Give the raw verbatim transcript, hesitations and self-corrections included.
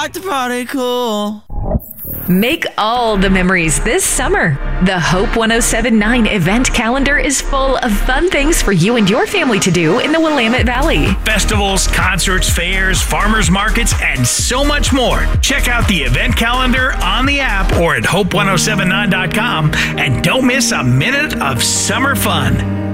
like to party cool. Make all the memories this summer. The Hope one oh seven point nine event calendar is full of fun things for you and your family to do in the Willamette Valley. Festivals, concerts, fairs, farmers markets, and so much more. Check out the event calendar on the app or at hope ten seventy-nine dot com and don't miss a minute of summer fun.